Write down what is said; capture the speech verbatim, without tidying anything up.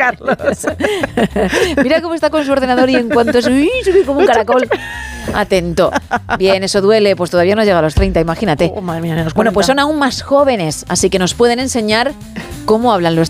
Carlos. Mira cómo está con su ordenador y en cuanto sube, sube como un caracol. Atento. Bien, eso duele, pues todavía no llega a los treinta, imagínate. Oh, madre mía, bueno, pues son aún más jóvenes, así que nos pueden enseñar cómo hablan los